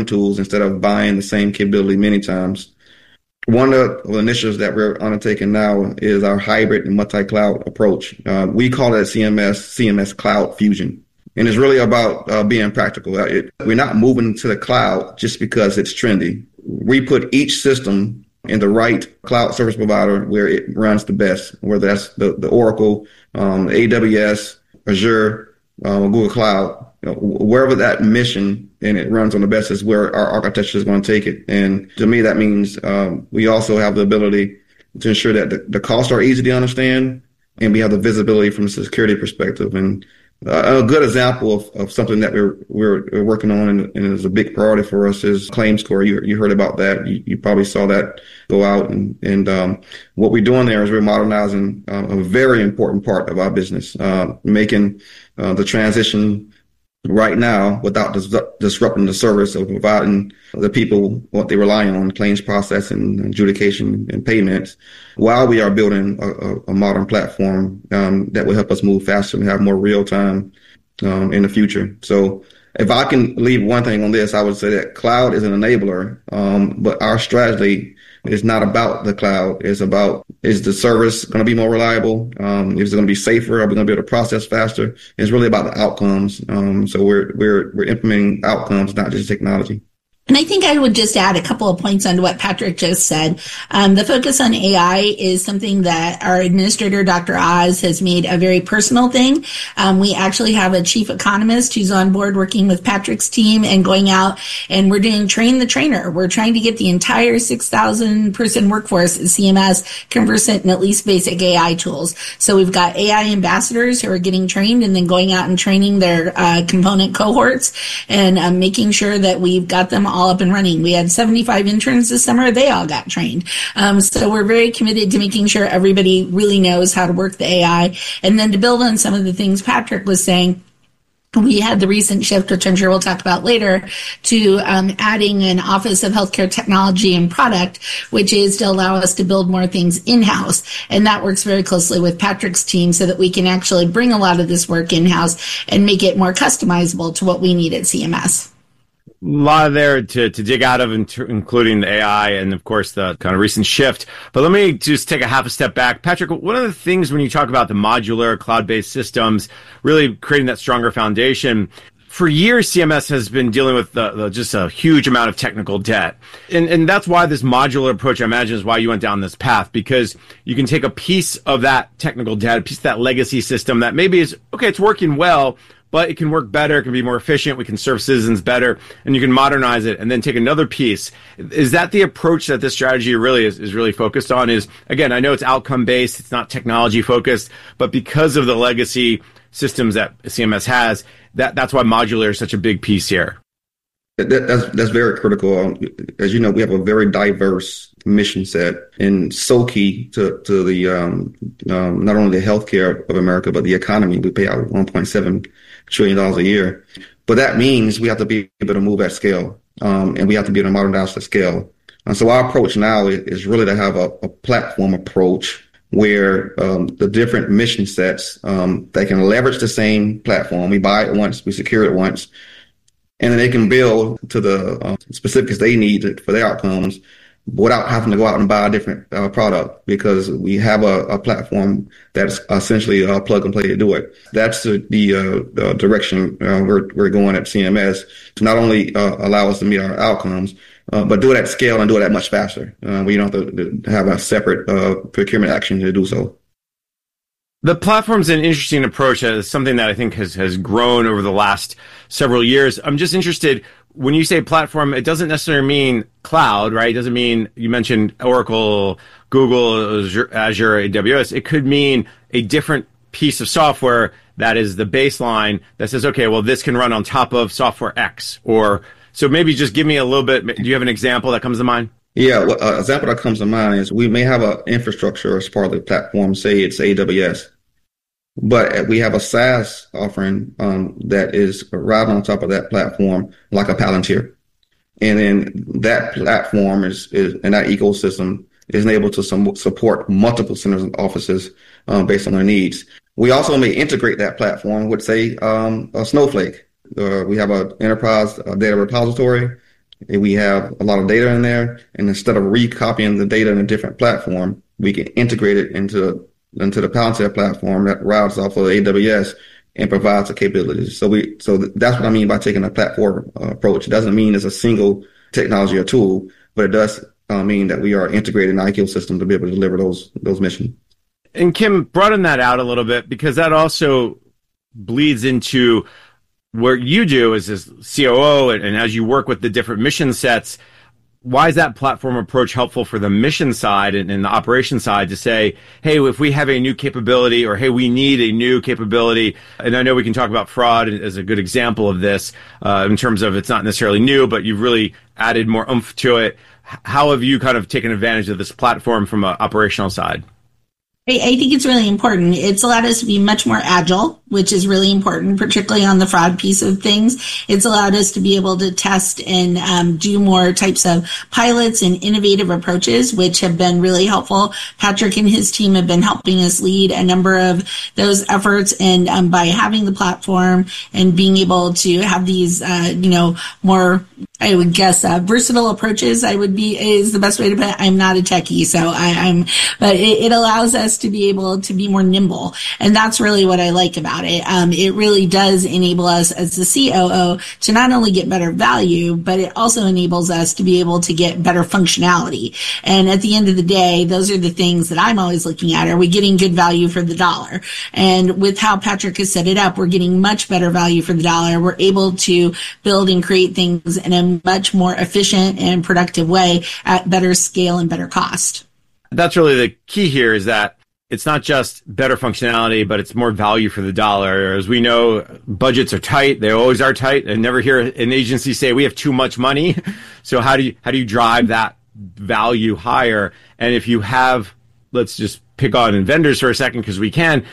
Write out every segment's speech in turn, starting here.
tools instead of buying the same capability many times. One of the initiatives that we're undertaking now is our hybrid and multi-cloud approach. We call it CMS Cloud Fusion. And it's really about being practical. We're not moving to the cloud just because it's trendy. We put each system in the right cloud service provider where it runs the best, whether that's the Oracle, AWS, Azure, Google Cloud, wherever that mission and it runs on the best is where our architecture is going to take it. And to me, that means we also have the ability to ensure that the costs are easy to understand and we have the visibility from a security perspective. And a good example of something that we're working on and is a big priority for us is ClaimScore. You heard about that. You probably saw that go out. And what we're doing there is we're modernizing a very important part of our business, making the transition right now without disrupting the service of providing the people what they rely on, claims processing, adjudication, and payments, while we are building a modern platform that will help us move faster and have more real time in the future. So if I can leave one thing on this, I would say that cloud is an enabler, but our strategy is not about the cloud. It's about, is the service going to be more reliable? Is it going to be safer? Are we going to be able to process faster? It's really about the outcomes. So we're implementing outcomes, not just technology. And I think I would just add a couple of points on what Patrick just said. The focus on AI is something that our administrator, Dr. Oz, has made a very personal thing. We actually have a chief economist who's on board working with Patrick's team and going out, and we're doing train the trainer. We're trying to get the entire 6,000 person workforce at CMS conversant in at least basic AI tools. So we've got AI ambassadors who are getting trained and then going out and training their component cohorts and making sure that we've got them all up and running. We had 75 interns this summer. They all got trained. So we're very committed to making sure everybody really knows how to work the AI. And then to build on some of the things Patrick was saying, we had the recent shift, which I'm sure we'll talk about later, to adding an Office of Healthcare Technology and Product, which is to allow us to build more things in-house. And that works very closely with Patrick's team so that we can actually bring a lot of this work in-house and make it more customizable to what we need at CMS. A lot there to dig out of, including the AI and, of course, the kind of recent shift. But let me just take a half a step back. Patrick, one of the things when you talk about the modular cloud-based systems, really creating that stronger foundation, for years, CMS has been dealing with just a huge amount of technical debt. And that's why this modular approach, I imagine, is why you went down this path, because you can take a piece of that technical debt, a piece of that legacy system that maybe is, okay, it's working well, but it can work better, it can be more efficient, we can serve citizens better, and you can modernize it and then take another piece. Is that the approach that this strategy really is really focused on? Is, again, I know it's outcome-based, it's not technology-focused, but because of the legacy systems that CMS has, that's why modular is such a big piece here. That's very critical. As you know, we have a very diverse mission set, and so key to the not only the healthcare of America, but the economy. We pay out $1.7 trillion a year. But that means we have to be able to move at scale, and we have to be able to modernize at scale. And so our approach now is really to have a platform approach where the different mission sets, they can leverage the same platform. We buy it once, we secure it once, and then they can build to the specifics they need for their outcomes without having to go out and buy a different product, because we have a platform that's essentially plug and play to do it. That's the direction we're going at CMS, to not only allow us to meet our outcomes, but do it at scale and do it at much faster. We don't have to have a separate procurement action to do so. The platform's an interesting approach. It's something that I think has grown over the last several years. I'm just interested, when you say platform, it doesn't necessarily mean cloud, right? It doesn't mean, you mentioned Oracle, Google, Azure, AWS. It could mean a different piece of software that is the baseline that says, okay, well, this can run on top of software X. Or, so maybe just give me a little bit, do you have an example that comes to mind? Yeah, an example that comes to mind is we may have an infrastructure as part of the platform, say it's AWS, but we have a SaaS offering that is right on top of that platform, like a Palantir. And then that platform is and that ecosystem is able to support multiple centers and offices based on their needs. We also may integrate that platform with, say, a Snowflake. We have an enterprise data repository. We have a lot of data in there, and instead of recopying the data in a different platform, we can integrate it into the Palantir platform that routes off of AWS and provides the capabilities. So that's what I mean by taking a platform approach. It doesn't mean it's a single technology or tool, but it does mean that we are integrating an ecosystem to be able to deliver those missions. And Kim, broaden that out a little bit, because that also bleeds into what you do as COO and as you work with the different mission sets. Why is that platform approach helpful for the mission side and the operation side to say, hey, if we have a new capability, or hey, we need a new capability, and I know we can talk about fraud as a good example of this in terms of it's not necessarily new, but you've really added more oomph to it. How have you kind of taken advantage of this platform from an operational side? I think it's really important. It's allowed us to be much more agile, which is really important, particularly on the fraud piece of things. It's allowed us to be able to test and do more types of pilots and innovative approaches, which have been really helpful. Patrick and his team have been helping us lead a number of those efforts. And by having the platform and being able to have these, more, I would guess, versatile approaches, is the best way to put it. I'm not a techie, so but it allows us to be able to be more nimble. And that's really what I like about it. It really does enable us as the COO to not only get better value, but it also enables us to be able to get better functionality. And at the end of the day, those are the things that I'm always looking at. Are we getting good value for the dollar? And with how Patrick has set it up, we're getting much better value for the dollar. We're able to build and create things in a much more efficient and productive way at better scale and better cost. That's really the key here, is that it's not just better functionality, but it's more value for the dollar. As we know, budgets are tight. They always are tight. I never hear an agency say we have too much money. So how do you drive that value higher? And if you have, let's just pick on vendors for a second, because we can,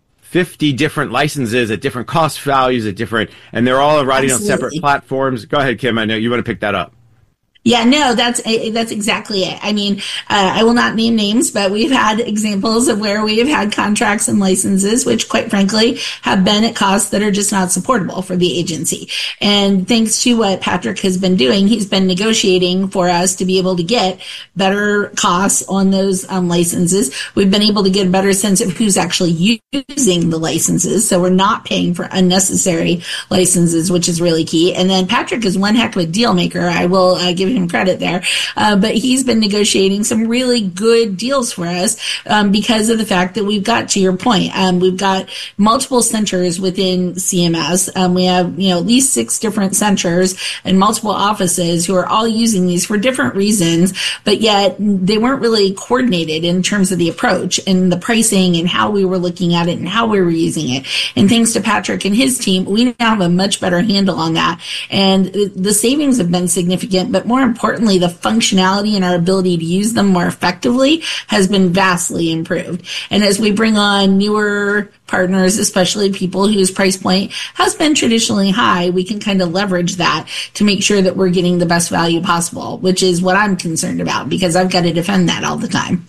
50 different licenses at different cost values and they're all riding on separate platforms. Go ahead, Kim. I know you want to pick that up. Yeah, no, that's exactly it. I mean, I will not name names, but we've had examples of where we have had contracts and licenses, which quite frankly have been at costs that are just not supportable for the agency. And thanks to what Patrick has been doing, he's been negotiating for us to be able to get better costs on those licenses. We've been able to get a better sense of who's actually using the licenses. So we're not paying for unnecessary licenses, which is really key. And then Patrick is one heck of a deal maker. I will give him credit there. But he's been negotiating some really good deals for us because of the fact that we've got, to your point, we've got multiple centers within CMS. We have, at least 6 different centers and multiple offices who are all using these for different reasons, but yet they weren't really coordinated in terms of the approach and the pricing and how we were looking at it and how we were using it. And thanks to Patrick and his team, we now have a much better handle on that. And the savings have been significant, but more importantly, the functionality and our ability to use them more effectively has been vastly improved. And as we bring on newer partners, especially people whose price point has been traditionally high, we can kind of leverage that to make sure that we're getting the best value possible, which is what I'm concerned about, because I've got to defend that all the time.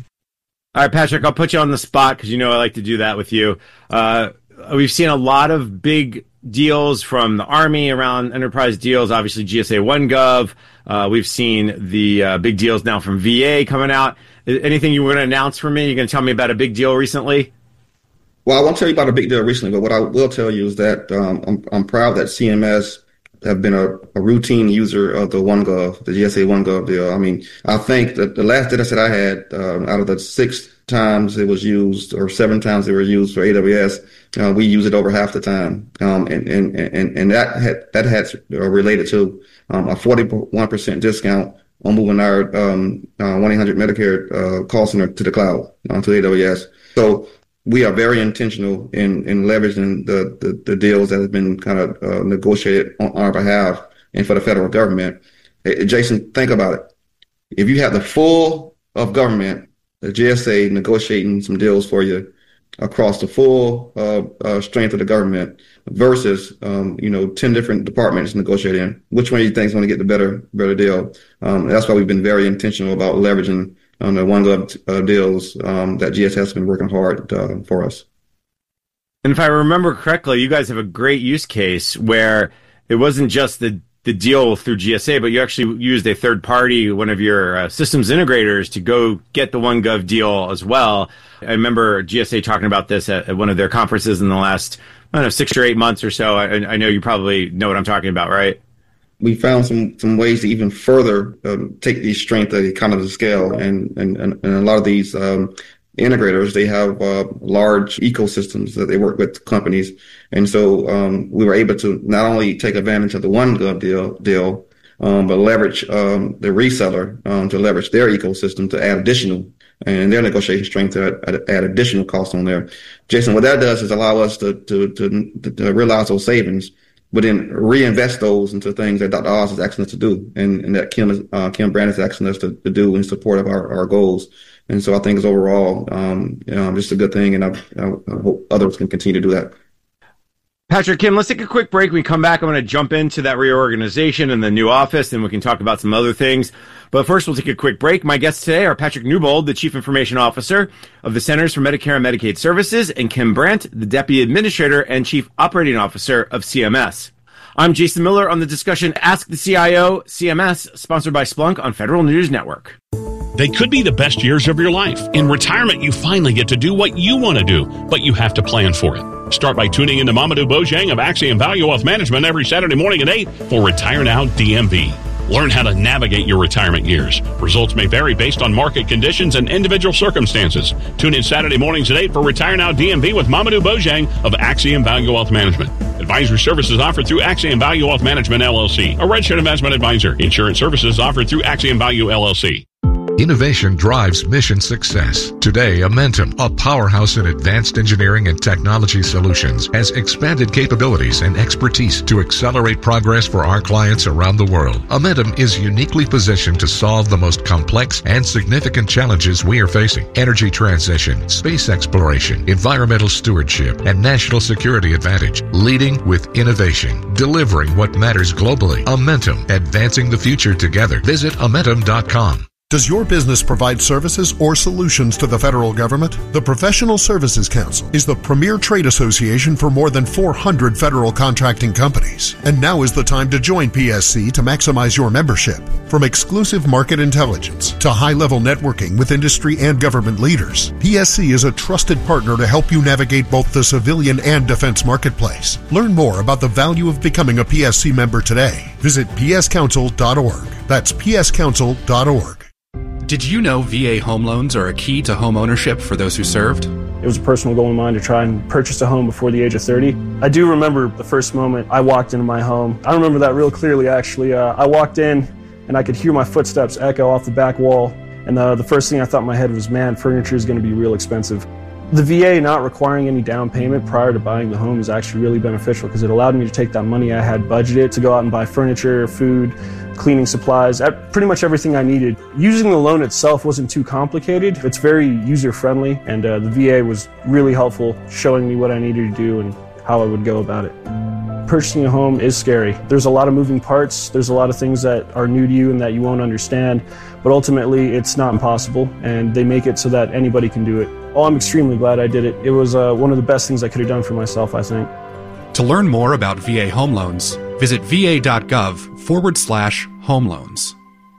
All right, Patrick, I'll put you on the spot because I like to do that with you. We've seen a lot of big deals from the Army around enterprise deals, obviously GSA OneGov. We've seen the big deals now from VA coming out. Anything you want to announce for me? You're going to tell me about a big deal recently? Well, I won't tell you about a big deal recently, but what I will tell you is that I'm proud that CMS have been a routine user of the OneGov, the GSA OneGov deal. I mean, I think that the last data set I had, out of the 6 times it was used or 7 times they were used for AWS, we use it over half the time. And that had related to a 41% discount on moving our 1-800 Medicare call center to the cloud, to AWS. So we are very intentional in leveraging the deals that have been kind of negotiated on our behalf and for the federal government. Hey, Jason, think about it. If you have the full of government, the GSA negotiating some deals for you across the full strength of the government versus 10 different departments negotiating, which one do you think is going to get the better deal? That's why we've been very intentional about leveraging on the OneGov deals that GSA has been working hard for us. And if I remember correctly, you guys have a great use case where it wasn't just the the deal through GSA, but you actually used a third party, one of your systems integrators, to go get the OneGov deal as well. I remember GSA talking about this at one of their conferences in the last, 6 or 8 months or so. I know you probably know what I'm talking about, right? We found some ways to even further take the strength of the economies of scale, and a lot of these integrators, they have large ecosystems that they work with companies, and so we were able to not only take advantage of the OneGov deal, but leverage the reseller to leverage their ecosystem to add additional and their negotiation strength to add additional costs on there. Jason, what that does is allow us to realize those savings, but then reinvest those into things that Dr. Oz is asking us to do, and that Kim Brandt is asking us to do in support of our goals. And so I think it's overall just a good thing, and I hope others can continue to do that. Patrick, Kim, let's take a quick break. When we come back, I'm going to jump into that reorganization and the new office, and we can talk about some other things. But first, we'll take a quick break. My guests today are Patrick Newbold, the Chief Information Officer of the Centers for Medicare and Medicaid Services, and Kim Brandt, the Deputy Administrator and Chief Operating Officer of CMS. I'm Jason Miller on the discussion Ask the CIO CMS, sponsored by Splunk on Federal News Network. They could be the best years of your life. In retirement, you finally get to do what you want to do, but you have to plan for it. Start by tuning into Mamadou Bojang of Axiom Value Wealth Management every Saturday morning at 8 for Retire Now DMV. Learn how to navigate your retirement years. Results may vary based on market conditions and individual circumstances. Tune in Saturday mornings at 8 for Retire Now DMV with Mamadou Bojang of Axiom Value Wealth Management. Advisory services offered through Axiom Value Wealth Management, LLC, a registered investment advisor. Insurance services offered through Axiom Value, LLC. Innovation drives mission success. Today, Amentum, a powerhouse in advanced engineering and technology solutions, has expanded capabilities and expertise to accelerate progress for our clients around the world. Amentum is uniquely positioned to solve the most complex and significant challenges we are facing: energy transition, space exploration, environmental stewardship, and national security advantage. Leading with innovation, delivering what matters globally. Amentum, advancing the future together. Visit Amentum.com. Does your business provide services or solutions to the federal government? The Professional Services Council is the premier trade association for more than 400 federal contracting companies. And now is the time to join PSC to maximize your membership. From exclusive market intelligence to high-level networking with industry and government leaders, PSC is a trusted partner to help you navigate both the civilian and defense marketplace. Learn more about the value of becoming a PSC member today. Visit pscouncil.org. That's pscouncil.org. Did you know VA home loans are a key to home ownership for those who served? It was a personal goal of mine to try and purchase a home before the age of 30. I do remember the first moment I walked into my home. I remember that real clearly, actually. I walked in and I could hear my footsteps echo off the back wall. And the first thing I thought in my head was, man, furniture is going to be real expensive. The VA not requiring any down payment prior to buying the home is actually really beneficial because it allowed me to take that money I had budgeted to go out and buy furniture, food, cleaning supplies, pretty much everything I needed. Using the loan itself wasn't too complicated. It's very user-friendly, and the VA was really helpful, showing me what I needed to do and how I would go about it. Purchasing a home is scary. There's a lot of moving parts. There's a lot of things that are new to you and that you won't understand, but ultimately it's not impossible, and they make it so that anybody can do it. Oh, I'm extremely glad I did it. It was one of the best things I could have done for myself, I think. To learn more about VA home loans, visit va.gov/home loans.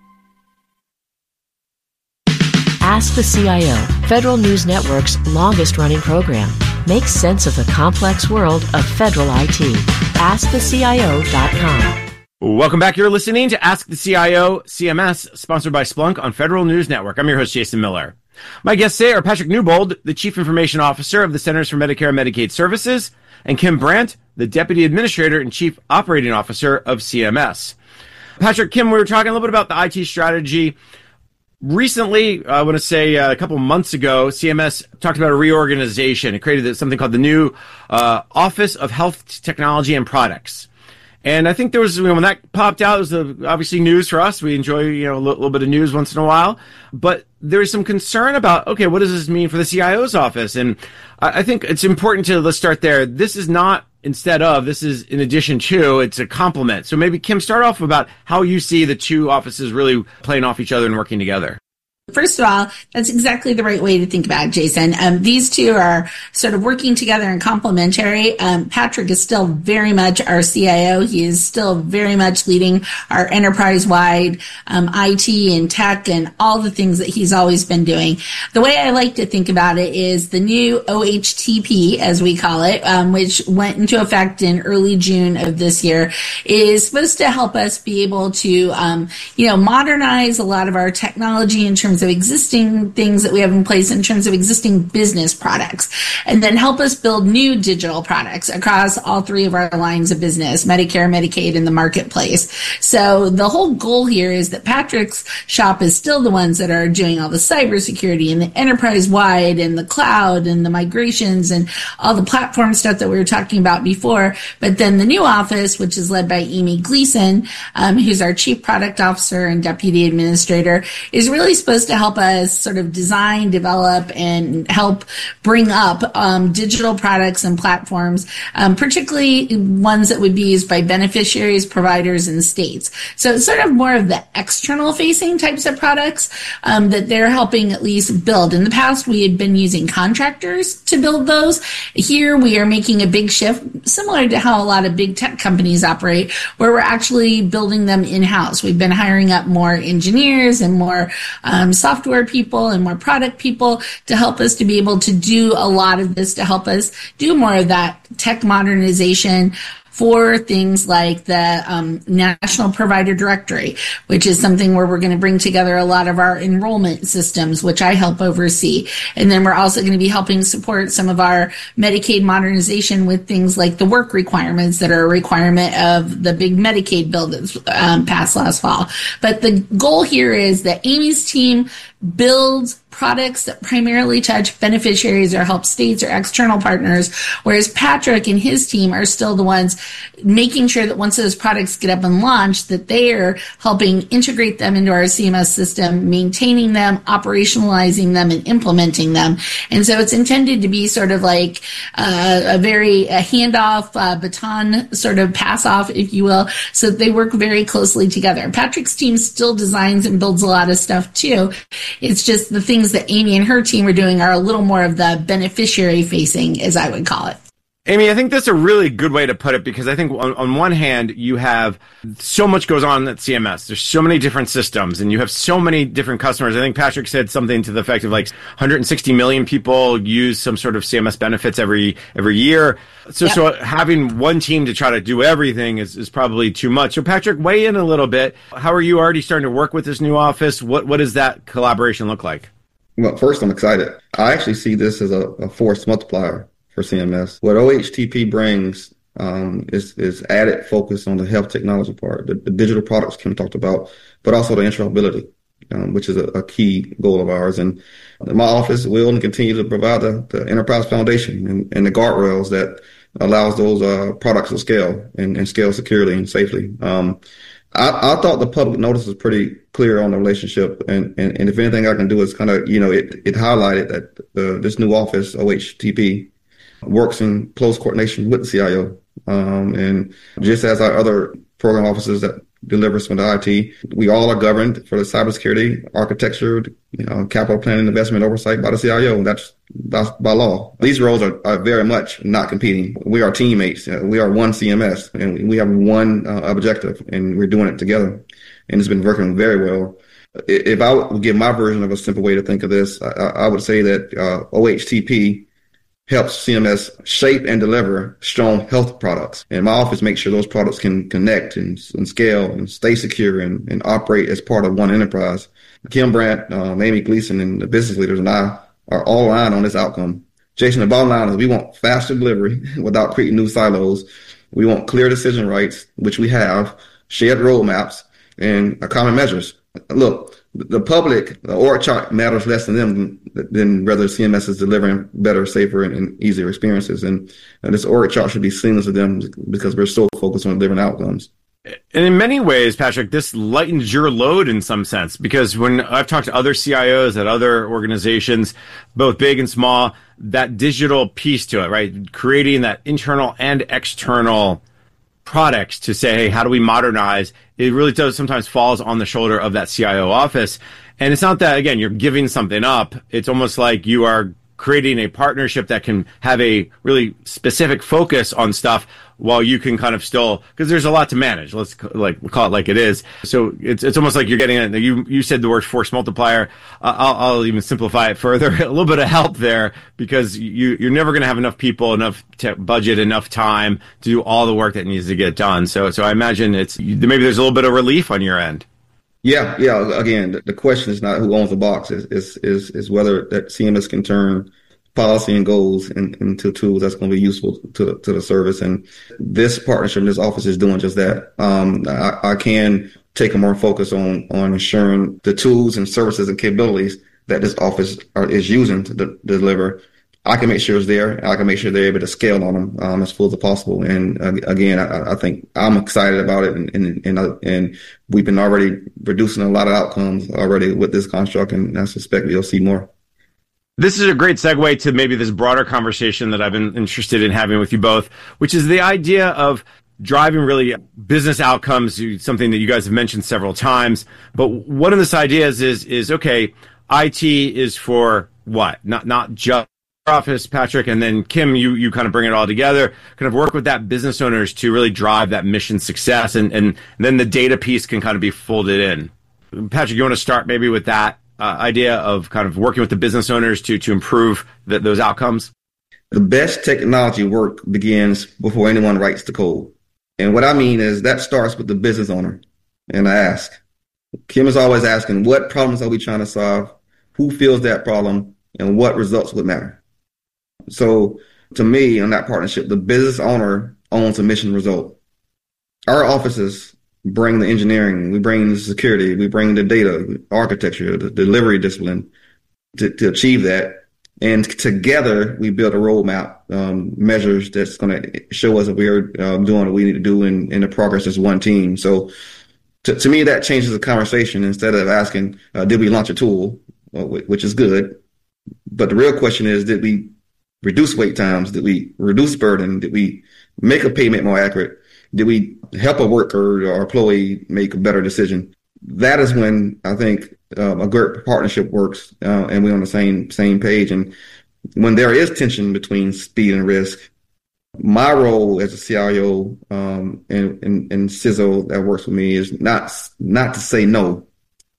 Ask the CIO, Federal News Network's longest-running program. Make sense of the complex world of federal IT. AskTheCIO.com. Welcome back. You're listening to Ask the CIO CMS, sponsored by Splunk on Federal News Network. I'm your host, Jason Miller. My guests today are Patrick Newbold, the Chief Information Officer of the Centers for Medicare and Medicaid Services, and Kim Brandt, the Deputy Administrator and Chief Operating Officer of CMS. Patrick, Kim, we were talking a little bit about the IT strategy. Recently, I want to say a couple months ago, CMS talked about a reorganization. It created something called the new Office of Health Technology and Products. And I think there was, when that popped out, it was obviously news for us. We enjoy, a little bit of news once in a while. But there is some concern about, okay, what does this mean for the CIO's office? And I think it's important let's start there. This is not instead of, this is in addition to, it's a complement. So maybe, Kim, start off about how you see the two offices really playing off each other and working together. First of all, that's exactly the right way to think about it, Jason. These two are sort of working together and complementary. Patrick is still very much our CIO. He is still very much leading our enterprise-wide IT and tech and all the things that he's always been doing. The way I like to think about it is the new OHTP, as we call it, which went into effect in early June of this year, is supposed to help us be able to, modernize a lot of our technology in terms of existing things that we have in place, in terms of existing business products, and then help us build new digital products across all three of our lines of business, Medicare, Medicaid, and the marketplace. So the whole goal here is that Patrick's shop is still the ones that are doing all the cybersecurity and the enterprise-wide and the cloud and the migrations and all the platform stuff that we were talking about before. But then the new office, which is led by Amy Gleason, who's our Chief Product Officer and Deputy Administrator, is really supposed to help us sort of design, develop, and help bring up digital products and platforms, particularly ones that would be used by beneficiaries, providers, and states. So it's sort of more of the external-facing types of products that they're helping at least build. In the past, we had been using contractors to build those. Here, we are making a big shift, similar to how a lot of big tech companies operate, where we're actually building them in-house. We've been hiring up more engineers and more software people and more product people to help us to be able to do a lot of this, to help us do more of that tech modernization for things like the National Provider Directory, which is something where we're going to bring together a lot of our enrollment systems, which I help oversee. And then we're also going to be helping support some of our Medicaid modernization with things like the work requirements that are a requirement of the big Medicaid bill that's passed last fall. But the goal here is that Amy's team builds products that primarily touch beneficiaries or help states or external partners, whereas Patrick and his team are still the ones making sure that once those products get up and launched, that they are helping integrate them into our CMS system, maintaining them, operationalizing them, and implementing them. And so it's intended to be sort of like a handoff, baton sort of pass off, if you will, so that they work very closely together. Patrick's team still designs and builds a lot of stuff too. It's just the things that Amy and her team are doing are a little more of the beneficiary facing, as I would call it. Amy, I think that's a really good way to put it, because I think on one hand, you have so much goes on at CMS. There's so many different systems and you have so many different customers. I think Patrick said something to the effect of like 160 million people use some sort of CMS benefits every year. So having one team to try to do everything is probably too much. So Patrick, weigh in a little bit. How are you already starting to work with this new office? What does that collaboration look like? Well, first, I'm excited. I actually see this as a force multiplier for CMS. What OHTP brings is added focus on the health technology part, the digital products Kim talked about, but also the interoperability, which is a key goal of ours. And my office will and continue to provide the enterprise foundation and the guardrails that allows those products to scale and scale securely and safely. I thought the public notice was pretty clear on the relationship, and if anything I can do is kind of, it highlighted that this new office, OHTP, works in close coordination with the CIO. And just as our other program offices that deliver some of the IT, we all are governed for the cybersecurity, architecture, capital planning, investment oversight by the CIO. That's by law. These roles are very much not competing. We are teammates. We are one CMS, and we have one objective, and we're doing it together. And it's been working very well. If I would give my version of a simple way to think of this, I would say that OHTP helps CMS shape and deliver strong health products. And my office makes sure those products can connect and scale and stay secure and operate as part of one enterprise. Kim Brandt, Amy Gleason, and the business leaders and I are all aligned on this outcome. Jason, the bottom line is we want faster delivery without creating new silos. We want clear decision rights, which we have, shared roadmaps, and common measures. Look, the public, the org chart matters less to them than whether CMS is delivering better, safer, and easier experiences. And this org chart should be seamless to them because we're so focused on delivering outcomes. And in many ways, Patrick, this lightens your load in some sense, because when I've talked to other CIOs at other organizations, both big and small, that digital piece to it, right? Creating that internal and external products to say, hey, how do we modernize it really does sometimes falls on the shoulder of that CIO office. And it's not that, again, you're giving something up. It's almost like you are creating a partnership that can have a really specific focus on stuff while you can kind of still, because there's a lot to manage. Let's call it like it is. So it's almost like you're getting you said the word force multiplier. I'll even simplify it further. A little bit of help there, because you're never going to have enough people, enough budget, enough time to do all the work that needs to get done. So I imagine maybe there's a little bit of relief on your end. Yeah. Again, the question is not who owns the box, is whether that CMS can turn policy and goals into tools that's going to be useful to the service. And this partnership in this office is doing just that. I can take a more focus on ensuring the tools and services and capabilities that this office is using to deliver. I can make sure it's there, and I can make sure they're able to scale on them as full as possible. And again, I think I'm excited about it, and we've been already reducing a lot of outcomes already with this construct, and I suspect you'll see more. This is a great segue to maybe this broader conversation that I've been interested in having with you both, which is the idea of driving really business outcomes, something that you guys have mentioned several times. But one of these ideas is okay, IT is for what? Not just office, Patrick, and then Kim, you kind of bring it all together, kind of work with that business owners to really drive that mission success, and then the data piece can kind of be folded in. Patrick, you want to start maybe with that idea of kind of working with the business owners to improve those outcomes? The best technology work begins before anyone writes the code. And what I mean is that starts with the business owner. And I ask, Kim is always asking, what problems are we trying to solve? Who feels that problem? And what results would matter? So to me, in that partnership, the business owner owns a mission result. Our offices bring the engineering, we bring the security, we bring the data, architecture, the delivery discipline to achieve that. And together we build a roadmap, measures that's going to show us that we are doing what we need to do in the progress as one team. So to me, that changes the conversation. Instead of asking, did we launch a tool, which is good, but the real question is, did we reduce wait times? Did we reduce burden? Did we make a payment more accurate? Did we help a worker or employee make a better decision? That is when I think a great partnership works, and we're on the same page. And when there is tension between speed and risk, my role as a CIO and CISO that works with me is not to say no.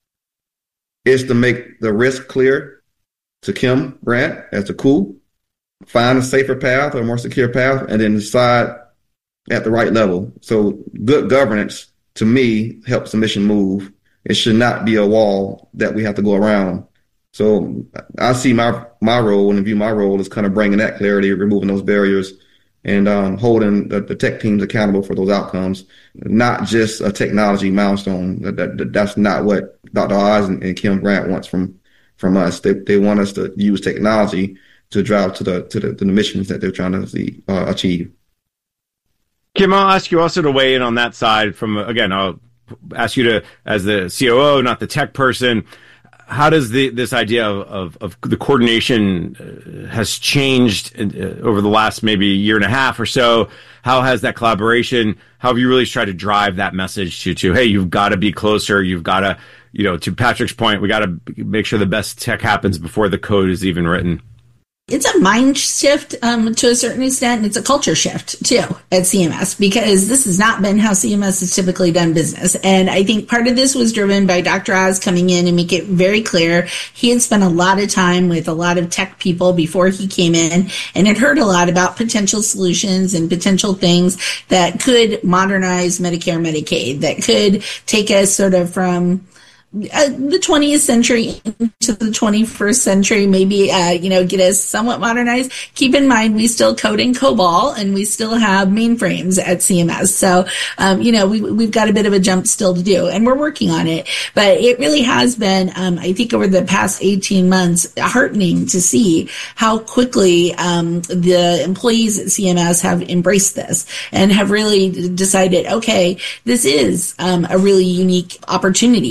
It's to make the risk clear to Kim Grant as the COO, find a safer path or a more secure path, and then decide at the right level. So good governance, to me, helps the mission move. It should not be a wall that we have to go around. So I see my role and view my role as kind of bringing that clarity, removing those barriers, and holding the tech teams accountable for those outcomes, not just a technology milestone. That's not what Dr. Oz and Kim Grant wants from us. They want us to use technology to drive to the missions that they're trying to achieve. Kim, I'll ask you also to weigh in on that side again, I'll ask you to, as the COO, not the tech person, how does this idea of the coordination has changed over the last maybe year and a half or so? How has that collaboration, how have you really tried to drive that message to hey, you've got to be closer, you've got to, to Patrick's point, we got to make sure the best tech happens before the code is even written? It's a mind shift to a certain extent. It's a culture shift, too, at CMS, because this has not been how CMS has typically done business. And I think part of this was driven by Dr. Oz coming in and make it very clear. He had spent a lot of time with a lot of tech people before he came in and had heard a lot about potential solutions and potential things that could modernize Medicare, Medicaid, that could take us sort of from the 20th century into the 21st century, maybe, get us somewhat modernized. Keep in mind, we still code in COBOL and we still have mainframes at CMS. So, we've got a bit of a jump still to do, and we're working on it. But it really has been, I think over the past 18 months, heartening to see how quickly, the employees at CMS have embraced this and have really decided, okay, this is, a really unique opportunity for us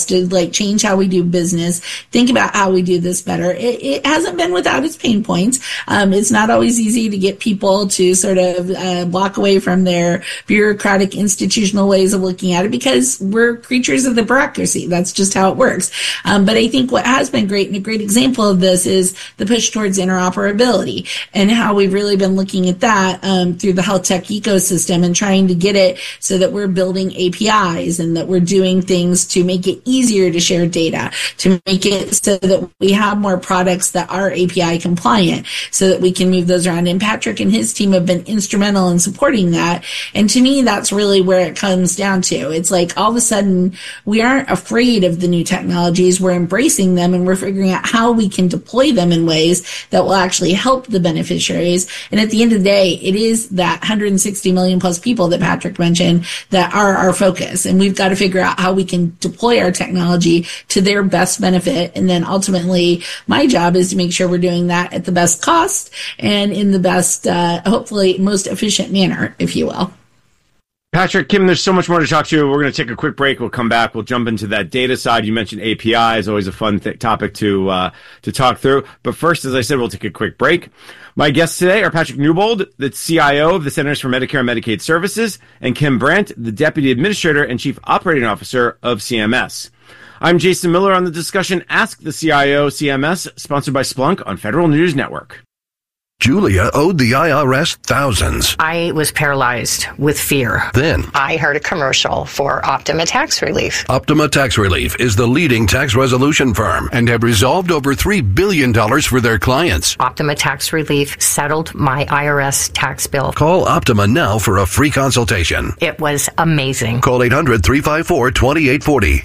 us to like change how we do business, think about how we do this better. It hasn't been without its pain points. It's not always easy to get people to sort of walk away from their bureaucratic institutional ways of looking at it because we're creatures of the bureaucracy. That's just how it works. But I think what has been great, and a great example of this, is the push towards interoperability and how we've really been looking at that through the health tech ecosystem and trying to get it so that we're building APIs and that we're doing things to make it easier to share data, to make it so that we have more products that are API compliant so that we can move those around. And Patrick and his team have been instrumental in supporting that. And to me, that's really where it comes down to. It's like all of a sudden we aren't afraid of the new technologies. We're embracing them and we're figuring out how we can deploy them in ways that will actually help the beneficiaries. And at the end of the day, it is that 160 million plus people that Patrick mentioned that are our focus. And we've got to figure out how we can deploy our technology to their best benefit. And then ultimately, my job is to make sure we're doing that at the best cost and in the best, hopefully most efficient manner, if you will. Patrick, Kim, there's so much more to talk to. We're going to take a quick break. We'll come back. We'll jump into that data side. You mentioned APIs, always a fun topic to talk through. But first, as I said, we'll take a quick break. My guests today are Patrick Newbold, the CIO of the Centers for Medicare and Medicaid Services, and Kim Brandt, the Deputy Administrator and Chief Operating Officer of CMS. I'm Jason Miller on the discussion Ask the CIO CMS, sponsored by Splunk on Federal News Network. Julia owed the IRS thousands. I was paralyzed with fear. Then I heard a commercial for Optima Tax Relief. Optima Tax Relief is the leading tax resolution firm and have resolved over $3 billion for their clients. Optima Tax Relief settled my IRS tax bill. Call Optima now for a free consultation. It was amazing. Call 800-354-2840.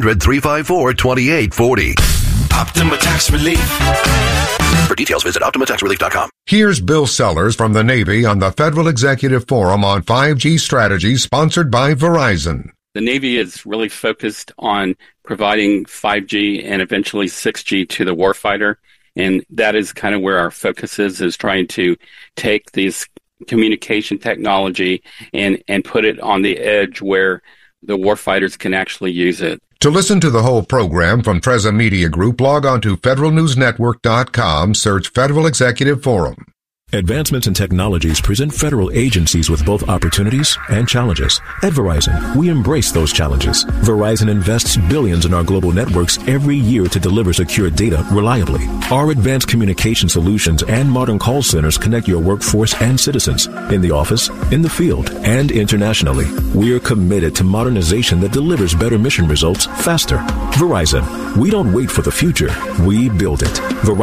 800-354-2840. Optima Tax Relief. For details, visit OptimaTaxRelief.com. Here's Bill Sellers from the Navy on the Federal Executive Forum on 5G strategy, sponsored by Verizon. The Navy is really focused on providing 5G and eventually 6G to the warfighter. And that is kind of where our focus is trying to take these communication technology and put it on the edge where the warfighters can actually use it. To listen to the whole program from Treza Media Group, log on to federalnewsnetwork.com, search Federal Executive Forum. Advancements in technologies present federal agencies with both opportunities and challenges. At Verizon, we embrace those challenges. Verizon invests billions in our global networks every year to deliver secure data reliably. Our advanced communication solutions and modern call centers connect your workforce and citizens in the office, in the field, and internationally. We are committed to modernization that delivers better mission results faster. Verizon, we don't wait for the future. We build it.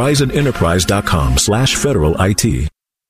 VerizonEnterprise.com/federal IT.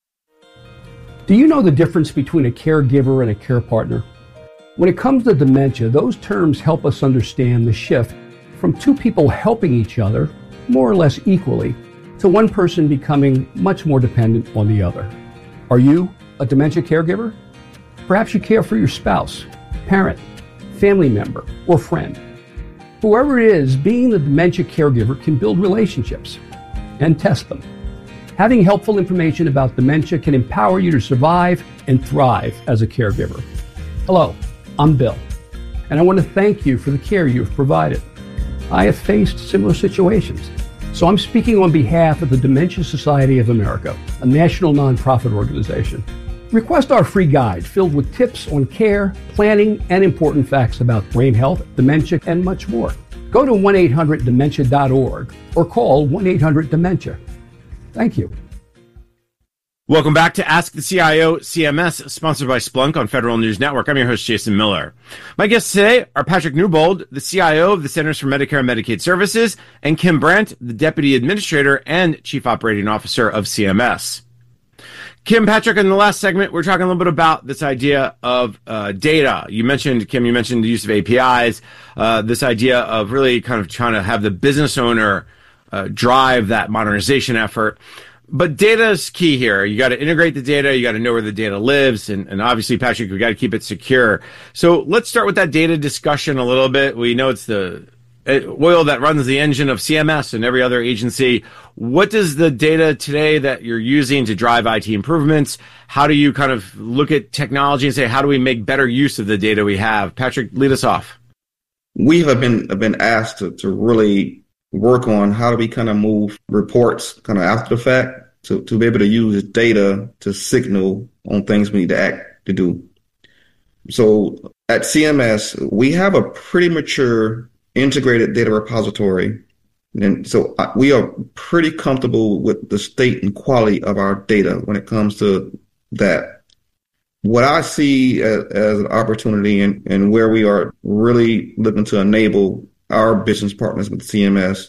Do you know the difference between a caregiver and a care partner? When it comes to dementia, those terms help us understand the shift from two people helping each other, more or less equally, to one person becoming much more dependent on the other. Are you a dementia caregiver? Perhaps you care for your spouse, parent, family member, or friend. Whoever it is, being the dementia caregiver can build relationships and test them. Having helpful information about dementia can empower you to survive and thrive as a caregiver. Hello, I'm Bill, and I want to thank you for the care you've provided. I have faced similar situations, so I'm speaking on behalf of the Dementia Society of America, a national nonprofit organization. Request our free guide filled with tips on care, planning, and important facts about brain health, dementia, and much more. Go to 1-800-DEMENTIA.org or call 1-800-DEMENTIA. Thank you. Welcome back to Ask the CIO CMS, sponsored by Splunk on Federal News Network. I'm your host, Jason Miller. My guests today are Patrick Newbold, the CIO of the Centers for Medicare and Medicaid Services, and Kim Brandt, the Deputy Administrator and Chief Operating Officer of CMS. Kim, Patrick, in the last segment, we're talking a little bit about this idea of data. You mentioned, Kim, the use of APIs, this idea of really kind of trying to have the business owner drive that modernization effort. But data is key here. You got to integrate the data. You got to know where the data lives. And obviously, Patrick, we got to keep it secure. So let's start with that data discussion a little bit. We know it's the oil that runs the engine of CMS and every other agency. What does the data today that you're using to drive IT improvements? How do you kind of look at technology and say, how do we make better use of the data we have? Patrick, lead us off. we have been asked to really work on how do we kind of move reports kind of after the fact to be able to use data to signal on things we need to act to do. So at CMS, we have a pretty mature integrated data repository. And so we are pretty comfortable with the state and quality of our data when it comes to that. What I see as an opportunity and where we are really looking to enable our business partners with CMS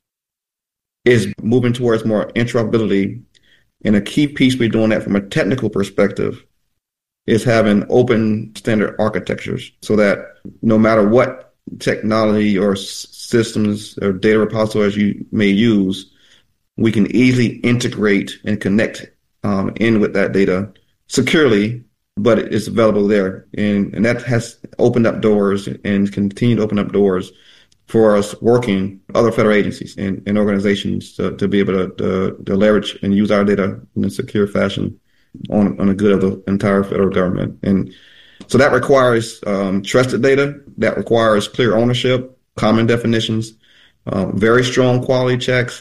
is moving towards more interoperability. And a key piece we're doing that from a technical perspective is having open standard architectures so that no matter what technology or systems or data repositories you may use, we can easily integrate and connect in with that data securely, but it's available there. And that has opened up doors and continue to open up doors for us working with other federal agencies and organizations to be able to leverage and use our data in a secure fashion on the good of the entire federal government. And so that requires trusted data, that requires clear ownership, common definitions, very strong quality checks,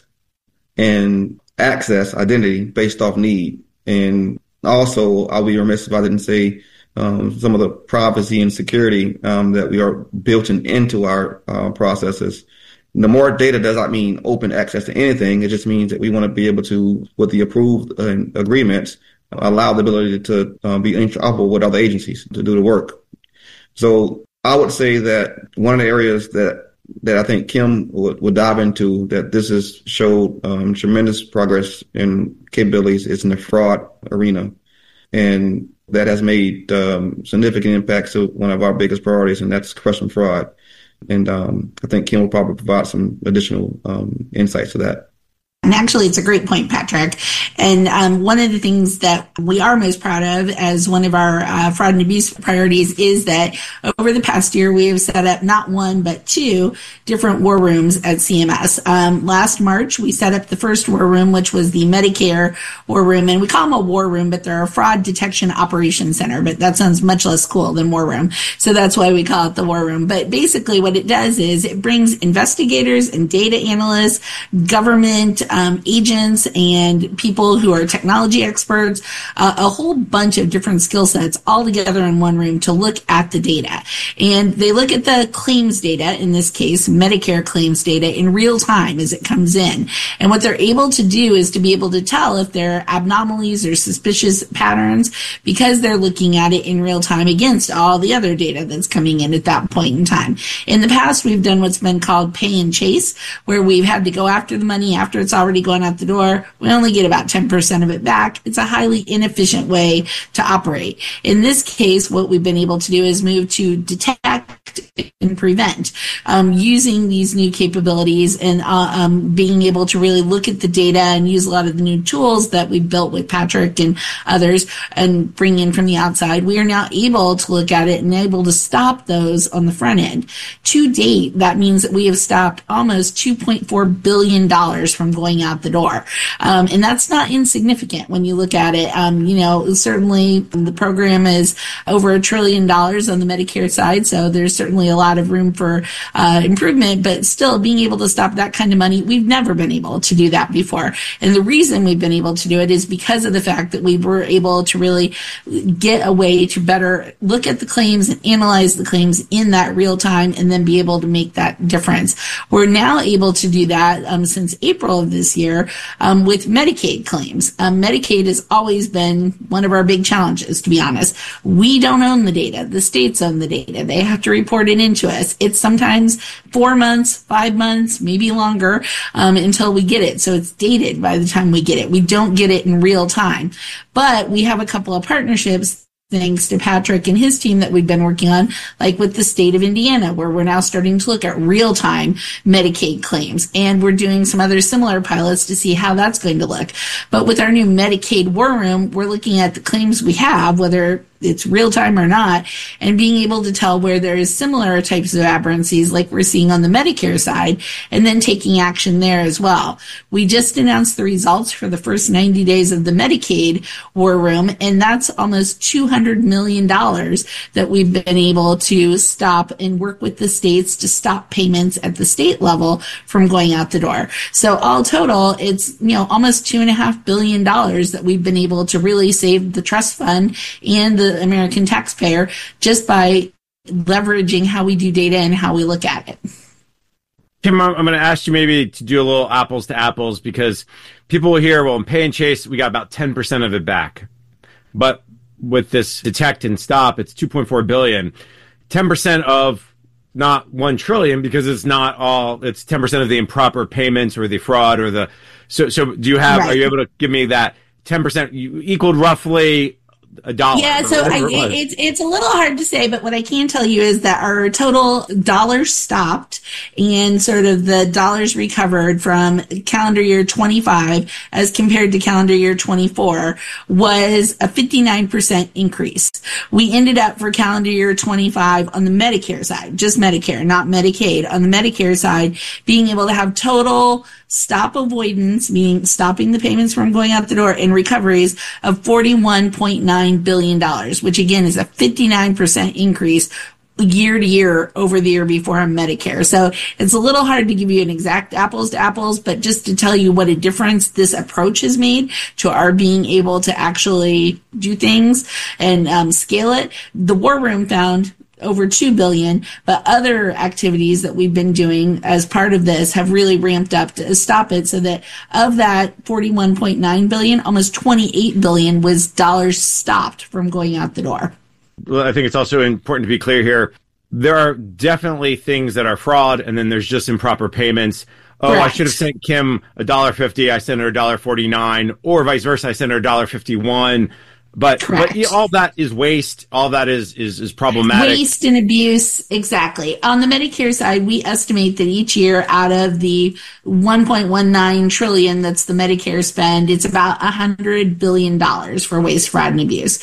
and access identity based off need. And also, I'll be remiss if I didn't say some of the privacy and security that we are built into our processes. The more data does not mean open access to anything. It just means that we want to be able to, with the approved agreements, allow the ability to be interoperable with other agencies to do the work. So I would say that one of the areas that I think Kim would dive into, that this has showed tremendous progress in capabilities, is in the fraud arena. And that has made significant impacts to one of our biggest priorities, and that's crushing fraud. And I think Kim will probably provide some additional insights to that. And actually, it's a great point, Patrick. And one of the things that we are most proud of as one of our fraud and abuse priorities is that over the past year, we have set up not one, but two different war rooms at CMS. Last March, we set up the first war room, which was the Medicare war room. And we call them a war room, but they're a fraud detection operations center. But that sounds much less cool than war room. So that's why we call it the war room. But basically what it does is it brings investigators and data analysts, government agents, and people who are technology experts, a whole bunch of different skill sets all together in one room to look at the data. And they look at the claims data, in this case, Medicare claims data, in real time as it comes in. And what they're able to do is to be able to tell if there are abnormalities or suspicious patterns because they're looking at it in real time against all the other data that's coming in at that point in time. In the past, we've done what's been called pay and chase, where we've had to go after the money after it's already gone out the door. We only get about 10% of it back. It's a highly inefficient way to operate. In this case, what we've been able to do is move to detect and prevent, using these new capabilities and being able to really look at the data and use a lot of the new tools that we've built with Patrick and others and bring in from the outside. We are now able to look at it and able to stop those on the front end. To date, that means that we have stopped almost $2.4 billion from going out the door. And that's not insignificant when you look at it. Certainly the program is over $1 trillion on the Medicare side, so there's certainly a lot of room for improvement, but still being able to stop that kind of money, we've never been able to do that before. And the reason we've been able to do it is because of the fact that we were able to really get a way to better look at the claims and analyze the claims in that real time and then be able to make that difference. We're now able to do that since April of this year with Medicaid claims. Medicaid has always been one of our big challenges, to be honest. We don't own the data. The states own the data. They have to report it into us. It's sometimes 4 months, 5 months, maybe longer until we get it. So it's dated by the time we get it. We don't get it in real time. But we have a couple of partnerships, thanks to Patrick and his team, that we've been working on, like with the state of Indiana, where we're now starting to look at real-time Medicaid claims. And we're doing some other similar pilots to see how that's going to look. But with our new Medicaid War Room, we're looking at the claims we have, whether it's real time or not, and being able to tell where there is similar types of aberrancies like we're seeing on the Medicare side, and then taking action there as well. We just announced the results for the first 90 days of the Medicaid war room, and that's almost $200 million that we've been able to stop and work with the states to stop payments at the state level from going out the door. So all total, it's, almost $2.5 billion that we've been able to really save the trust fund and the American taxpayer just by leveraging how we do data and how we look at it. Kim, I'm going to ask you maybe to do a little apples to apples, because people will hear, well, in Pay and Chase, we got about 10% of it back. But with this detect and stop, it's $2.4 billion. 10% of not $1 trillion, because it's not all, it's 10% of the improper payments or the fraud or the, so do you have, Are you able to give me that 10%? You equaled roughly $1. Yeah, so it's a little hard to say, but what I can tell you is that our total dollars stopped and sort of the dollars recovered from calendar year 25 as compared to calendar year 24 was a 59% increase. We ended up for calendar year 25 on the Medicare side, just Medicare, not Medicaid, on the Medicare side, being able to have total stop avoidance, meaning stopping the payments from going out the door, and recoveries of $41.9 billion, which again is a 59% increase year to year over the year before on Medicare. So it's a little hard to give you an exact apples to apples, but just to tell you what a difference this approach has made to our being able to actually do things and scale it. The War Room found over $2 billion, but other activities that we've been doing as part of this have really ramped up to stop it, so that of that $41.9 billion, almost $28 billion was dollars stopped from going out the door. Well, I think it's also important to be clear here. There are definitely things that are fraud, and then there's just improper payments. Oh, correct. I should have sent Kim $1.50. I sent her $1.49, or vice versa. I sent her $1.51. But all that is waste. All that is problematic. Waste and abuse, exactly. On the Medicare side, we estimate that each year out of the $1.19 trillion that's the Medicare spend, it's about $100 billion for waste, fraud, and abuse.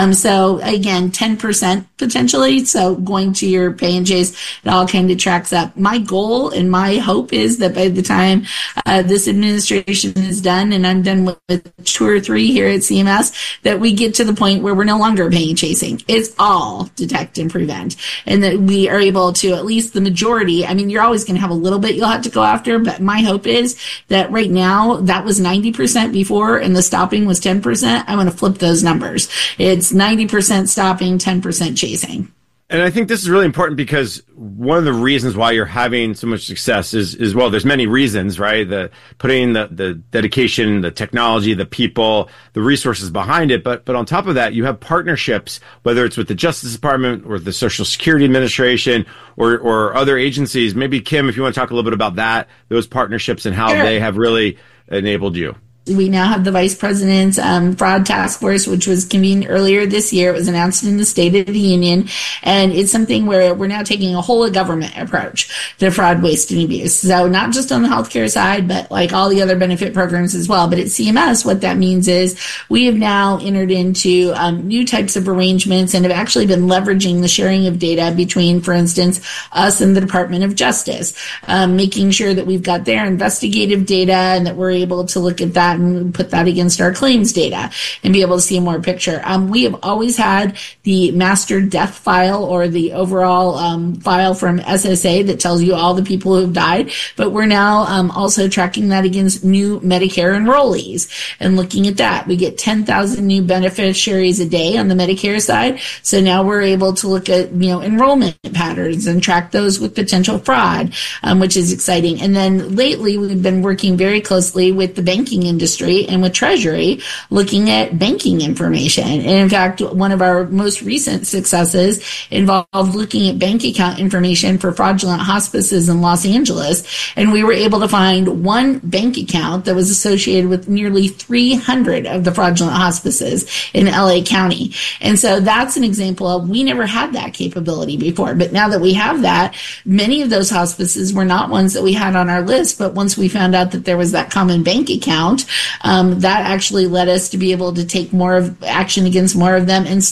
So again, 10% potentially. So going to your Pay and Chase, it all kind of tracks up. My goal and my hope is that by the time this administration is done, and I'm done with 2 or 3 here at CMS, that we get to the point where we're no longer paying and chasing. It's all detect and prevent, and that we are able to, at least the majority. I mean, you're always going to have a little bit you'll have to go after, but my hope is that right now that was 90% before and the stopping was 10%. I'm going to flip those numbers. It's 90% stopping, 10% chasing. And I think this is really important, because one of the reasons why you're having so much success is well, there's many reasons, right? Putting the dedication, the technology, the people, the resources behind it. But on top of that, you have partnerships, whether it's with the Justice Department or the Social Security Administration or other agencies. Maybe, Kim, if you want to talk a little bit about that, those partnerships and how they have really enabled you. We now have the Vice President's Fraud Task Force, which was convened earlier this year. It was announced in the State of the Union, and it's something where we're now taking a whole of government approach to fraud, waste, and abuse. So not just on the healthcare side, but like all the other benefit programs as well. But at CMS, what that means is we have now entered into new types of arrangements and have actually been leveraging the sharing of data between, for instance, us and the Department of Justice, making sure that we've got their investigative data and that we're able to look at that and put that against our claims data and be able to see a more picture. We have always had the master death file, or the overall file from SSA that tells you all the people who have died, but we're now also tracking that against new Medicare enrollees and looking at that. We get 10,000 new beneficiaries a day on the Medicare side, so now we're able to look at enrollment patterns and track those with potential fraud, which is exciting. And then lately we've been working very closely with the banking industry and with Treasury, looking at banking information. And in fact, one of our most recent successes involved looking at bank account information for fraudulent hospices in Los Angeles. And we were able to find one bank account that was associated with nearly 300 of the fraudulent hospices in LA County. And so that's an example of, we never had that capability before. But now that we have that, many of those hospices were not ones that we had on our list. But once we found out that there was that common bank account, that actually led us to be able to take more of action against more of them and stop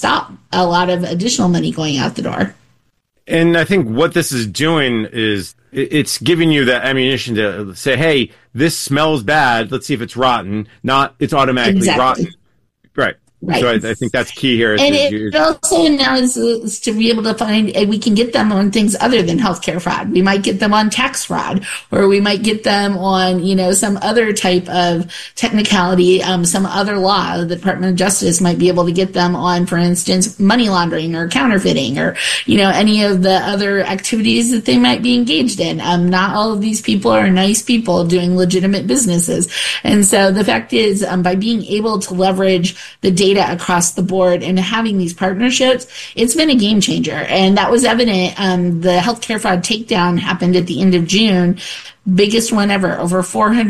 a lot of additional money going out the door. And I think what this is doing is it's giving you the ammunition to say, hey, this smells bad. Let's see if it's rotten. Not it's automatically rotten. Right. Right. So I think that's key here. And it also now is to be able to find, we can get them on things other than healthcare fraud. We might get them on tax fraud, or we might get them on, some other type of technicality, some other law. The Department of Justice might be able to get them on, for instance, money laundering or counterfeiting, or, any of the other activities that they might be engaged in. Not all of these people are nice people doing legitimate businesses. And so the fact is, by being able to leverage the data across the board and having these partnerships, it's been a game changer. And that was evident. The healthcare fraud takedown happened at the end of June. Biggest one ever, over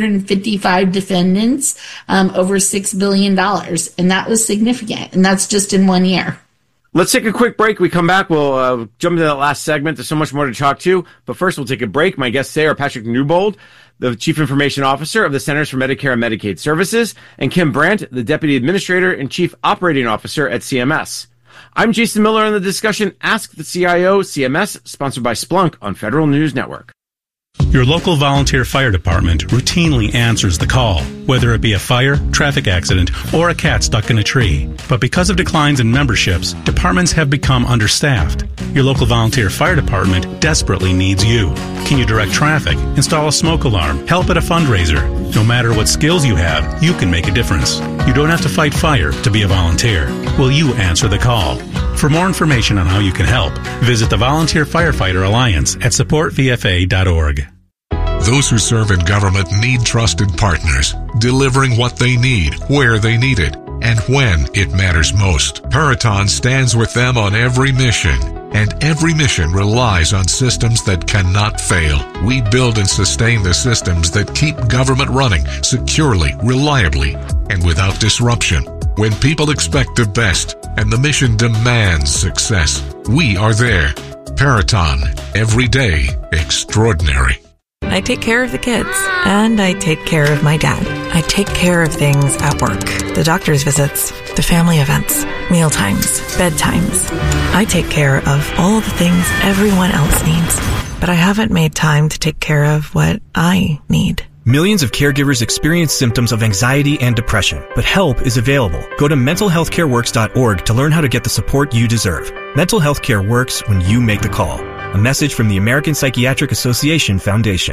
455 defendants, over $6 billion. And that was significant. And that's just in 1 year. Let's take a quick break. We come back. We'll jump into that last segment. There's so much more to talk to. But first, we'll take a break. My guests today are Patrick Newbold, the Chief Information Officer of the Centers for Medicare and Medicaid Services, and Kim Brandt, the Deputy Administrator and Chief Operating Officer at CMS. I'm Jason Miller on the discussion Ask the CIO CMS, sponsored by Splunk on Federal News Network. Your local volunteer fire department routinely answers the call, whether it be a fire, traffic accident, or a cat stuck in a tree. But because of declines in memberships, departments have become understaffed. Your local volunteer fire department desperately needs you. Can you direct traffic, install a smoke alarm, help at a fundraiser? No matter what skills you have, you can make a difference. You don't have to fight fire to be a volunteer. Will you answer the call? For more information on how you can help, visit the Volunteer Firefighter Alliance at supportvfa.org. Those who serve in government need trusted partners, delivering what they need, where they need it, and when it matters most. Peraton stands with them on every mission, and every mission relies on systems that cannot fail. We build and sustain the systems that keep government running securely, reliably, and without disruption. When people expect the best and the mission demands success, we are there. Peraton, every day extraordinary. I take care of the kids, and I take care of my dad. I take care of things at work, the doctor's visits, the family events, mealtimes, bedtimes. I take care of all the things everyone else needs, but I haven't made time to take care of what I need. Millions of caregivers experience symptoms of anxiety and depression, but help is available. Go to mentalhealthcareworks.org to learn how to get the support you deserve. Mental health care works when you make the call. A message from the American Psychiatric Association Foundation.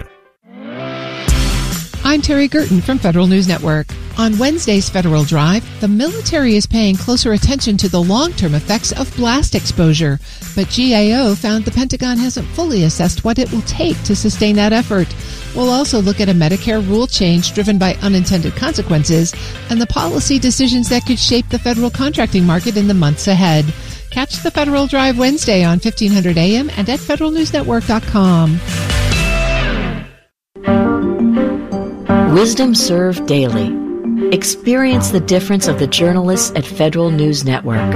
I'm Terry Gerton from Federal News Network. On Wednesday's Federal Drive, the military is paying closer attention to the long-term effects of blast exposure, but GAO found the Pentagon hasn't fully assessed what it will take to sustain that effort. We'll also look at a Medicare rule change driven by unintended consequences and the policy decisions that could shape the federal contracting market in the months ahead. Catch the Federal Drive Wednesday on 1500 AM and at federalnewsnetwork.com. Wisdom Served Daily. Experience the difference of the journalists at Federal News Network.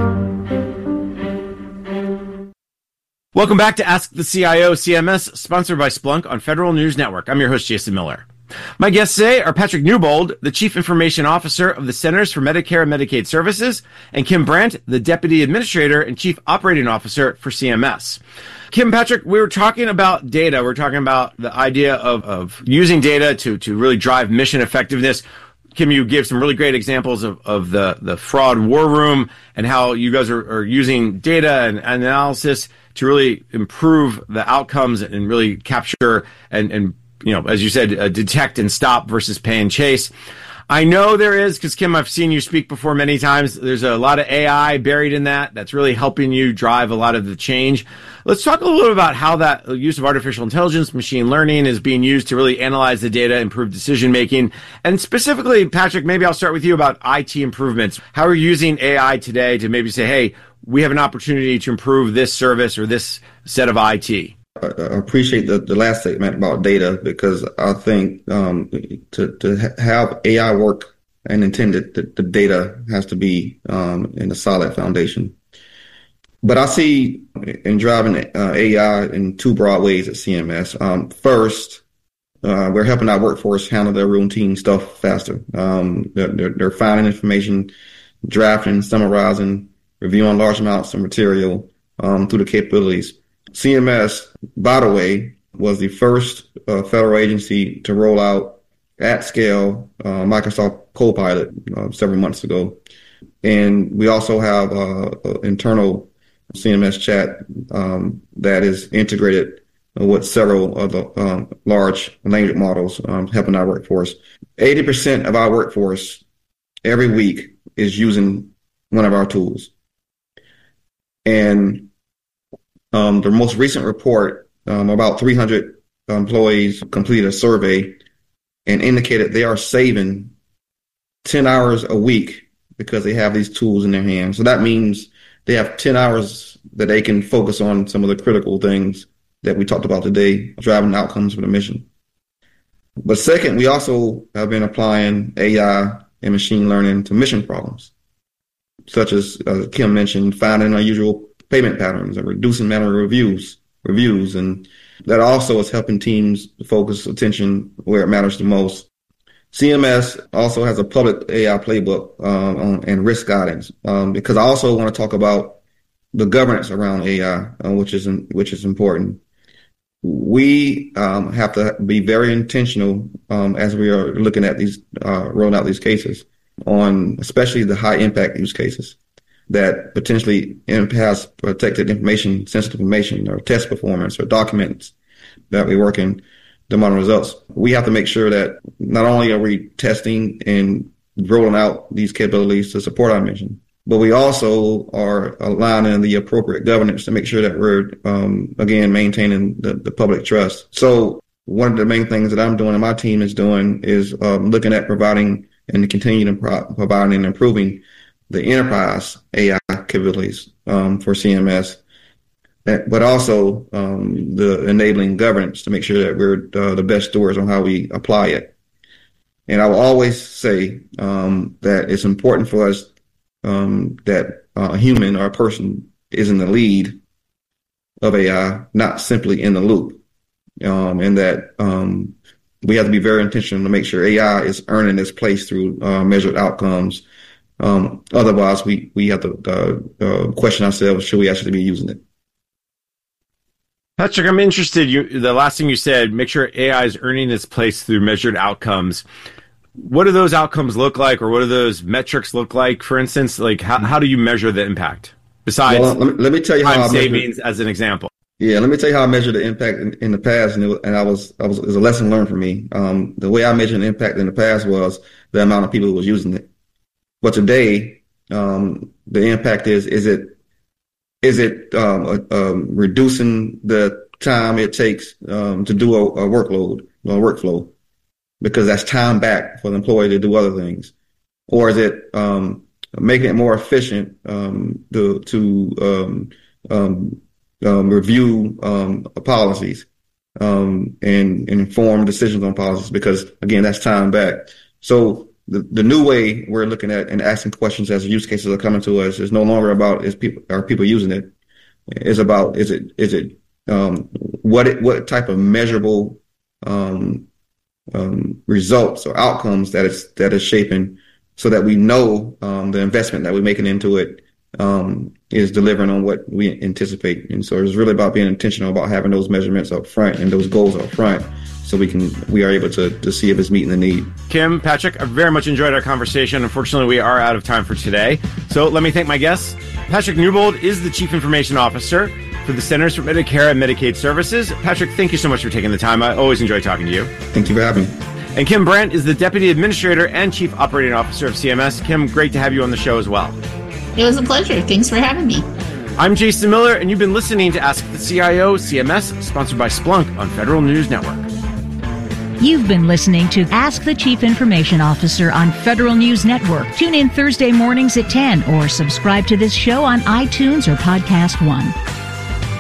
Welcome back to Ask the CIO CMS, sponsored by Splunk on Federal News Network. I'm your host, Jason Miller. My guests today are Patrick Newbold, the Chief Information Officer of the Centers for Medicare and Medicaid Services, and Kim Brandt, the Deputy Administrator and Chief Operating Officer for CMS. Kim, Patrick, we were talking about data. We're talking about the idea of using data to really drive mission effectiveness. Kim, you gave some really great examples of the fraud war room and how you guys are using data and analysis to really improve the outcomes and really capture and as you said, detect and stop versus pay and chase. I know there is, because Kim, I've seen you speak before many times. There's a lot of AI buried in that's really helping you drive a lot of the change. Let's talk a little bit about how that use of artificial intelligence, machine learning is being used to really analyze the data, improve decision making. And specifically, Patrick, maybe I'll start with you about IT improvements. How are you using AI today to maybe say, hey, we have an opportunity to improve this service or this set of IT? I appreciate the last statement about data, because I think to have AI work and intended, the data has to be in a solid foundation. But I see in driving AI in two broad ways at CMS. First, we're helping our workforce handle their routine stuff faster. They're finding information, drafting, summarizing, reviewing large amounts of material through the capabilities. CMS, by the way, was the first federal agency to roll out at scale Microsoft Copilot several months ago. And we also have an internal CMS chat that is integrated with several of the large language models helping our workforce. 80% of our workforce every week is using one of our tools. And the most recent report, about 300 employees completed a survey and indicated they are saving 10 hours a week because they have these tools in their hands. So that means they have 10 hours that they can focus on some of the critical things that we talked about today, driving outcomes for the mission. But second, we also have been applying AI and machine learning to mission problems, such as Kim mentioned, finding unusual payment patterns and reducing manual reviews. And that also is helping teams focus attention where it matters the most. CMS also has a public AI playbook and risk guidance, because I also want to talk about the governance around AI, which is important. We have to be very intentional as we are looking at these, rolling out these cases on especially the high impact use cases that potentially has protected information, sensitive information, or test performance, or documents that we work in the model results. We have to make sure that not only are we testing and rolling out these capabilities to support our mission, but we also are aligning the appropriate governance to make sure that we're, again, maintaining the public trust. So one of the main things that I'm doing and my team is doing is looking at providing and continuing to providing and improving the enterprise AI capabilities for CMS, but also the enabling governance to make sure that we're the best stewards on how we apply it. And I will always say that it's important for us that a human or a person is in the lead of AI, not simply in the loop, and that we have to be very intentional to make sure AI is earning its place through measured outcomes. Otherwise, we have to question ourselves, should we actually be using it? Patrick, I'm interested. The last thing you said, make sure AI is earning its place through measured outcomes. What do those outcomes look like, or what do those metrics look like? For instance, like how do you measure the impact? Besides, let me tell you how time savings as an example. Yeah, let me tell you how I measured the impact in the past, and it was a lesson learned for me. The way I measured the impact in the past was the amount of people who was using it. But today, the impact is it reducing the time it takes to do a workflow, because that's time back for the employee to do other things, or is it making it more efficient to review policies and inform decisions on policies, because again, that's time back. So the new way we're looking at and asking questions as use cases are coming to us is no longer about are people using it. It's about what type of measurable results or outcomes that is shaping, so that we know the investment that we're making into it is delivering on what we anticipate. And so it's really about being intentional about having those measurements up front and those goals up front, so we are able to see if it's meeting the need. Kim, Patrick, I very much enjoyed our conversation. Unfortunately, we are out of time for today. So let me thank my guests. Patrick Newbold is the Chief Information Officer for the Centers for Medicare and Medicaid Services. Patrick, thank you so much for taking the time. I always enjoy talking to you. Thank you for having me. And Kim Brandt is the Deputy Administrator and Chief Operating Officer of CMS. Kim, great to have you on the show as well. It was a pleasure. Thanks for having me. I'm Jason Miller, and you've been listening to Ask the CIO CMS, sponsored by Splunk on Federal News Network. You've been listening to Ask the Chief Information Officer on Federal News Network. Tune in Thursday mornings at 10 or subscribe to this show on iTunes or Podcast One.